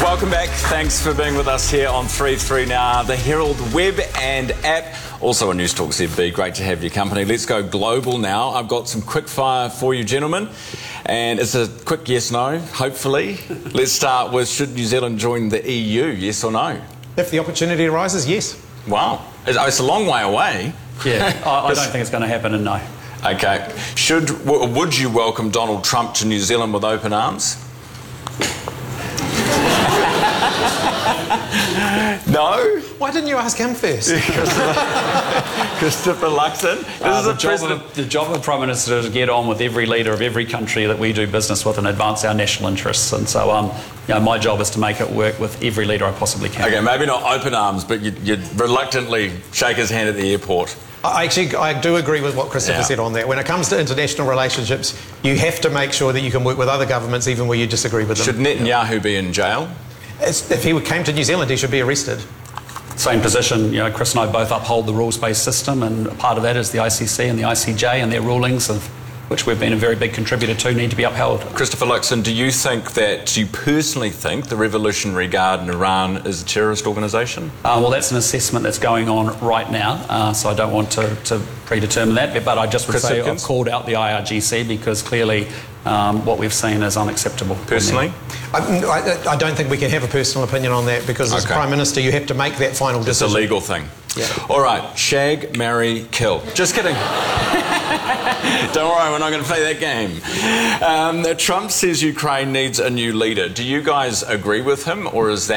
welcome back. Thanks for being with us here on 3-3 Now, the Herald web and app. Also on News Talk ZB, great to have your company. Let's go global now. I've got some quick fire for you, gentlemen. And it's a quick yes-no, hopefully. Let's start with, should New Zealand join the EU, yes or no? If the opportunity arises, yes. Wow. It's a long way away. Yeah, I don't think it's going to happen, and no. Okay. Would you welcome Donald Trump to New Zealand with open arms? No? Why didn't you ask him first? Christopher Luxon. The job of the Prime Minister is to get on with every leader of every country that we do business with and advance our national interests. And so, my job is to make it work with every leader I possibly can. Okay, maybe not open arms, but you'd reluctantly shake his hand at the airport. I do agree with what Christopher said on that. When it comes to international relationships, you have to make sure that you can work with other governments even where you disagree with them. Should Netanyahu be in jail? If he came to New Zealand, he should be arrested. Same position. Chris and I both uphold the rules-based system, and part of that is the ICC and the ICJ and their rulings, of which we've been a very big contributor to, need to be upheld. Christopher Luxon, do you personally think the Revolutionary Guard in Iran is a terrorist organisation? Well, that's an assessment that's going on right now, so I don't want to predetermine that, but I just would say I've called out the IRGC because clearly what we've seen is unacceptable. Personally? I don't think we can have a personal opinion on that because as Prime Minister you have to make that final decision. It's a legal thing. Yeah. All right, shag, marry, kill. Just kidding. Don't worry, we're not going to play that game. Trump says Ukraine needs a new leader. Do you guys agree with him, or is that